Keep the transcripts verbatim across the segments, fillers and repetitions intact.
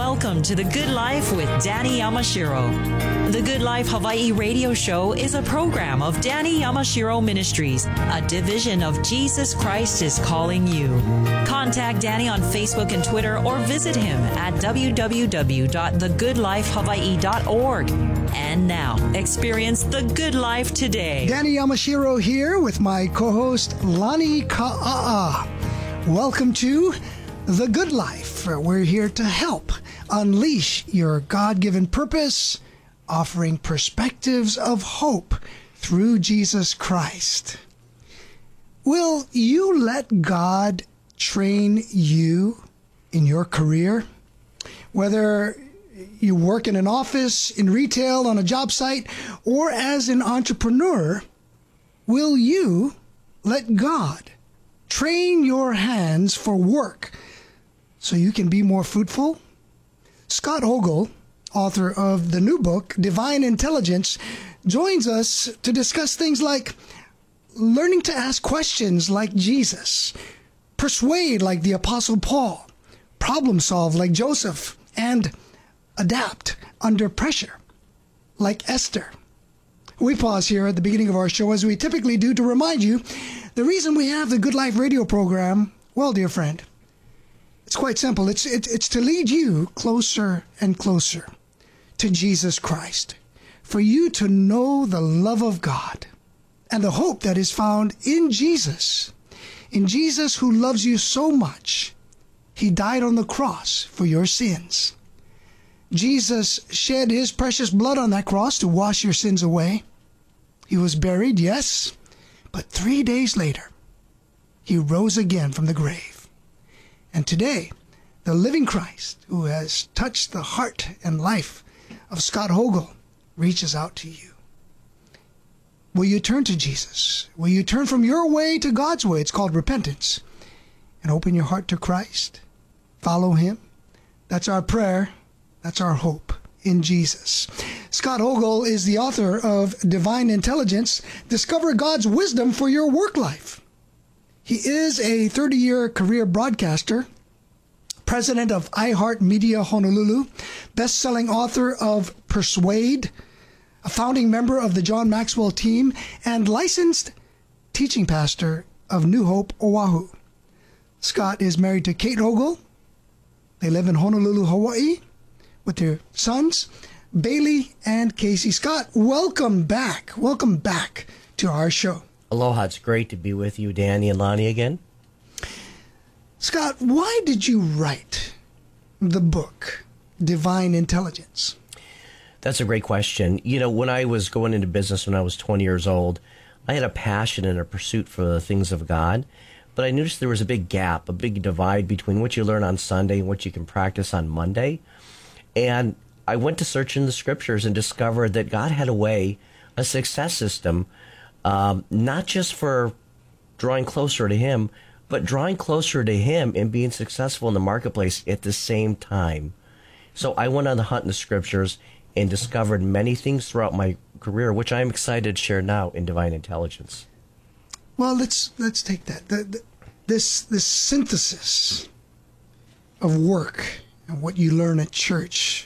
Welcome to The Good Life with Danny Yamashiro. The Good Life Hawaii radio show is a program of Danny Yamashiro Ministries, a division of Jesus Christ is Calling You. Contact Danny on Facebook and Twitter or visit him at w w w dot the good life hawaii dot org. And now, experience the good life today. Danny Yamashiro here with my co-host Lani Ka'a'a. Welcome to The Good Life. We're here to help unleash your God-given purpose, offering perspectives of hope through Jesus Christ. Will you let God train you in your career? Whether you work in an office, in retail, on a job site, or as an entrepreneur, will you let God train your hands for work so you can be more fruitful? Scott Ogle, author of the new book, Divine Intelligence, joins us to discuss things like learning to ask questions like Jesus, persuade like the Apostle Paul, problem solve like Joseph, and adapt under pressure like Esther. We pause here at the beginning of our show, as we typically do, to remind you the reason we have the Good Life radio program. Well, dear friend, it's quite simple. It's, it, it's to lead you closer and closer to Jesus Christ, for you to know the love of God and the hope that is found in Jesus, in Jesus who loves you so much. He died on the cross for your sins. Jesus shed his precious blood on that cross to wash your sins away. He was buried, yes, but three days later, he rose again from the grave. And today, the living Christ, who has touched the heart and life of Scott Ogle, reaches out to you. Will you turn to Jesus? Will you turn from your way to God's way? It's called repentance. And open your heart to Christ. Follow him. That's our prayer. That's our hope in Jesus. Scott Ogle is the author of Divine Intelligence, Discover God's Wisdom for Your Work Life. He is a thirty-year career broadcaster, president of iHeartMedia Honolulu, best-selling author of Persuade, a founding member of the John Maxwell team, and licensed teaching pastor of New Hope, Oahu. Scott is married to Kate Ogle. They live in Honolulu, Hawaii, with their sons, Bailey and Casey. Scott, welcome back. Welcome back to our show. Aloha. It's great to be with you, Danny and Lani, again. Scott, why did you write the book, Divine Intelligence? That's a great question. You know, when I was going into business when I was twenty years old, I had a passion and a pursuit for the things of God. But I noticed there was a big gap, a big divide between what you learn on Sunday and what you can practice on Monday. And I went to search in the scriptures and discovered that God had a way, a success system, um, not just for drawing closer to him, but drawing closer to him and being successful in the marketplace at the same time. So I went on the hunt in the scriptures and discovered many things throughout my career, which I'm excited to share now in Divine Intelligence. Well, let's let's take that. The, the, this this synthesis of work and what you learn at church.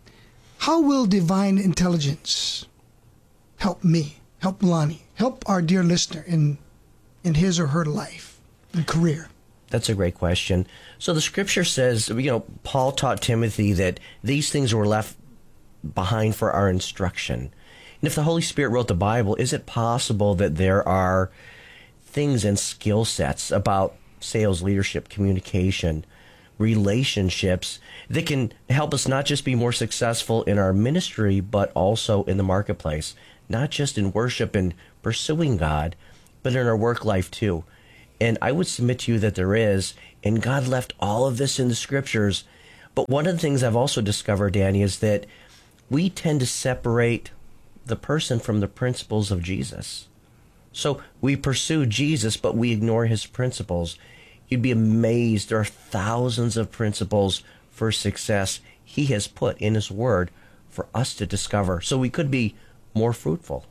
How will Divine Intelligence help me, help Lani, help our dear listener in in his or her life and career? That's a great question. So the scripture says, you know, Paul taught Timothy that these things were left behind for our instruction. And if the Holy Spirit wrote the Bible, is it possible that there are things and skill sets about sales, leadership, communication, relationships that can help us not just be more successful in our ministry, but also in the marketplace, not just in worship and pursuing God, but in our work life too? And I would submit to you that there is, and God left all of this in the scriptures. But one of the things I've also discovered, Danny, is that we tend to separate the person from the principles of Jesus. So we pursue Jesus, but we ignore his principles. You'd be amazed. There are thousands of principles for success he has put in his word for us to discover, so we could be more fruitful.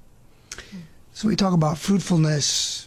So we talk about fruitfulness.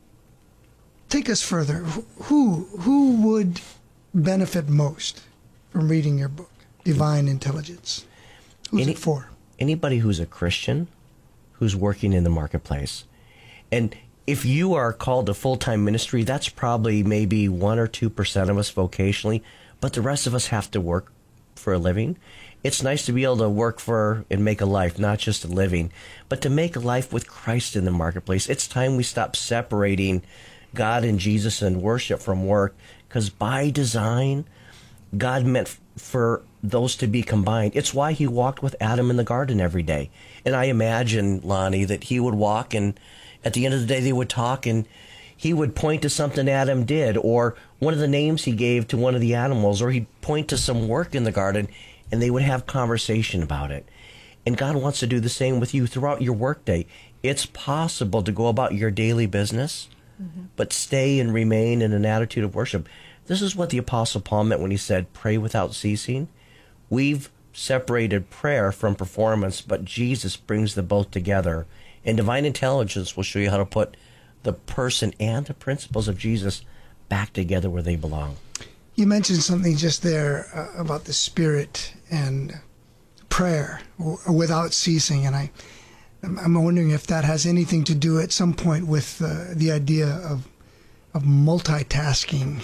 Take us further. Who who would benefit most from reading your book, Divine Intelligence? Who's Any, it for? Anybody who's a Christian who's working in the marketplace. And if you are called to full-time ministry, that's probably maybe one or two percent of us vocationally, but the rest of us have to work for a living. It's nice to be able to work for and make a life, not just a living, but to make a life with Christ in the marketplace. It's time we stop separating God and Jesus and worship from work, because by design, God meant f- for those to be combined. It's why he walked with Adam in the garden every day. And I imagine, Lonnie, that he would walk, and at the end of the day they would talk, and he would point to something Adam did, or one of the names he gave to one of the animals, or he'd point to some work in the garden, and they would have conversation about it. And God wants to do the same with you throughout your workday. It's possible to go about your daily business, mm-hmm. but stay and remain in an attitude of worship. This is what the Apostle Paul meant when he said, pray without ceasing. We've separated prayer from performance, but Jesus brings them both together. And Divine Intelligence will show you how to put the person and the principles of Jesus back together where they belong. You mentioned something just there uh, about the Spirit and prayer w- without ceasing, and I, I'm wondering if that has anything to do at some point with uh, the idea of of multitasking.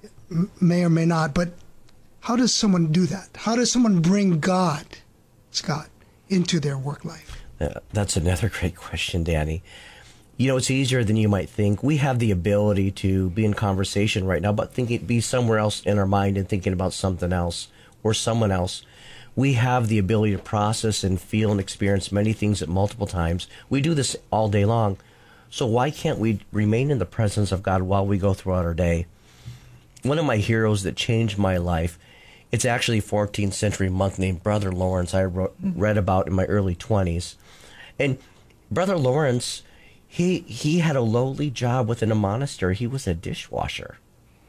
M- may or may not, but how does someone do that? How does someone bring God, Scott, into their work life? Uh, that's another great question, Danny. You know, it's easier than you might think. We have the ability to be in conversation right now, but thinking, be somewhere else in our mind and thinking about something else or someone else. We have the ability to process and feel and experience many things at multiple times. We do this all day long. So why can't we remain in the presence of God while we go throughout our day? One of my heroes that changed my life, it's actually a fourteenth century monk named Brother Lawrence I wrote, read about in my early twenties. And Brother Lawrence, he he had a lowly job within a monastery. He was a dishwasher.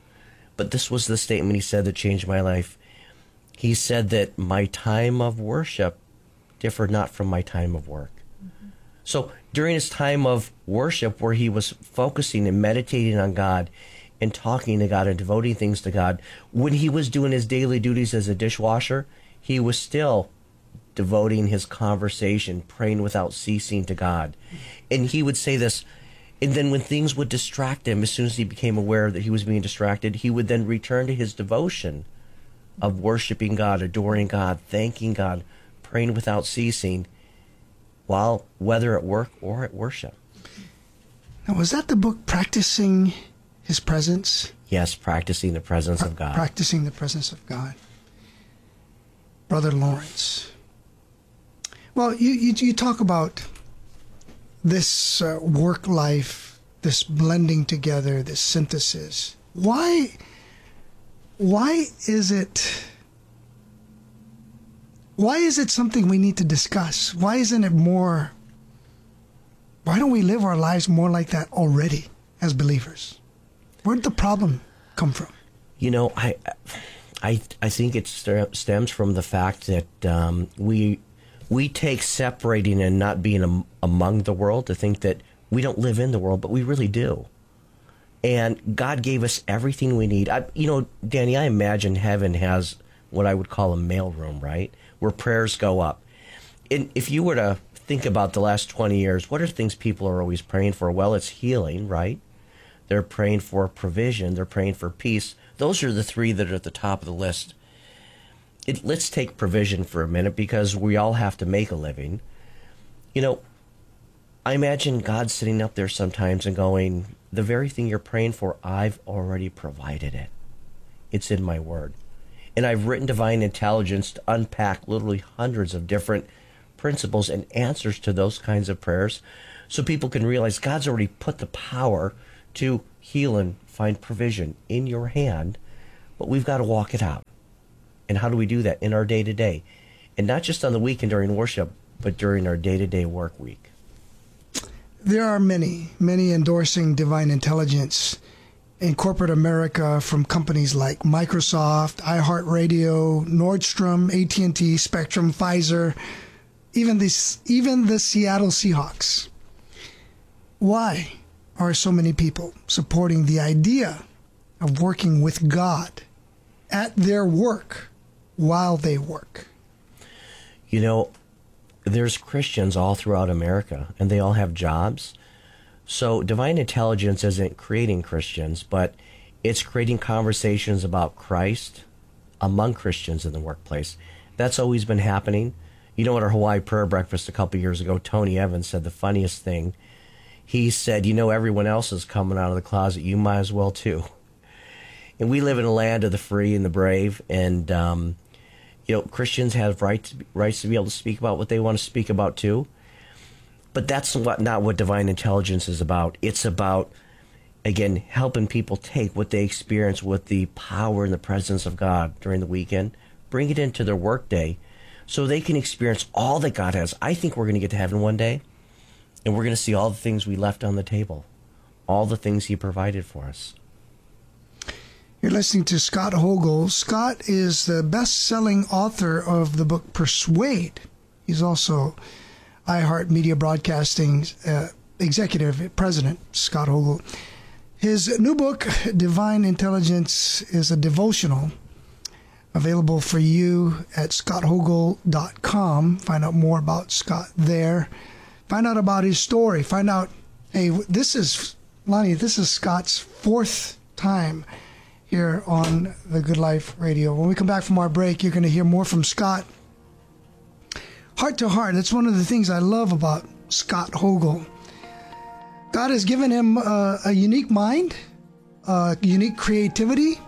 But this was the statement he said that changed my life. He said that my time of worship differed not from my time of work. Mm-hmm. So during his time of worship, where he was focusing and meditating on God and talking to God and devoting things to God, when he was doing his daily duties as a dishwasher, he was still devoting his conversation, praying without ceasing to God. And he would say this, and then when things would distract him, as soon as he became aware that he was being distracted, he would then return to his devotion of worshiping God, adoring God, thanking God, praying without ceasing, while whether at work or at worship. Now, was that the book, Practicing His Presence? Yes, practicing the presence pra- of God. Practicing the presence of God. Brother Lawrence. Well, you, you, you talk about this uh, work life, this blending together, this synthesis. Why, why is it, why is it something we need to discuss? Why isn't it more, why don't we live our lives more like that already as believers? Where did the problem come from? You know, I, I, I think it st- stems from the fact that um, we we take separating and not being am- among the world to think that we don't live in the world, but we really do. And God gave us everything we need. I, you know, Danny, I imagine heaven has what I would call a mailroom, right, where prayers go up. And if you were to think about the last twenty years, what are things people are always praying for? Well, it's healing, right? They're praying for provision. They're praying for peace. Those are the three that are at the top of the list. It, let's take provision for a minute, because we all have to make a living. You know, I imagine God sitting up there sometimes and going, the very thing you're praying for, I've already provided it. It's in my word. And I've written Divine Intelligence to unpack literally hundreds of different principles and answers to those kinds of prayers, so people can realize God's already put the power to heal and find provision in your hand, but we've got to walk it out. And how do we do that? In our day-to-day. And not just on the weekend during worship, but during our day-to-day work week. There are many, many endorsing Divine Intelligence in corporate America, from companies like Microsoft, iHeartRadio, Nordstrom, A T and T, Spectrum, Pfizer, even this, even the Seattle Seahawks. Why are so many people supporting the idea of working with God at their work while they work? You know, there's Christians all throughout America, and they all have jobs. So divine intelligence isn't creating Christians, but it's creating conversations about Christ among Christians in the workplace. That's always been happening. You know, at our Hawaii prayer breakfast a couple years ago, Tony Evans said the funniest thing. He said, you know, everyone else is coming out of the closet. You might as well, too. And we live in a land of the free and the brave, and um, you know, Christians have right to, rights to be able to speak about what they want to speak about too. But that's what, not what divine intelligence is about. It's about, again, helping people take what they experience with the power and the presence of God during the weekend, bring it into their workday, so they can experience all that God has. I think we're going to get to heaven one day, and we're going to see all the things we left on the table, all the things He provided for us. You're listening to Scott Hogel. Scott is the best-selling author of the book Persuade. He's also iHeartMedia Broadcasting's uh, executive president, Scott Hogel. His new book, Divine Intelligence, is a devotional available for you at scott hogel dot com. Find out more about Scott there. Find out about his story. Find out, hey, this is, Lonnie, this is Scott's fourth time here on the Good Life Radio. When we come back from our break, you're going to hear more from Scott. Heart to heart, that's one of the things I love about Scott Hogel. God has given him uh, a unique mind, a unique creativity,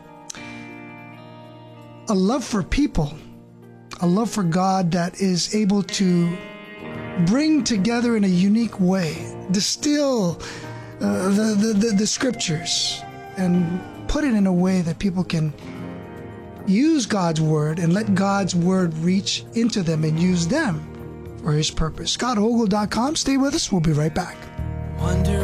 a love for people, a love for God that is able to bring together in a unique way, distill uh, the, the, the, the scriptures and put it in a way that people can use God's word and let God's word reach into them and use them for His purpose. scott hogel dot com. Stay with us. We'll be right back. Wonder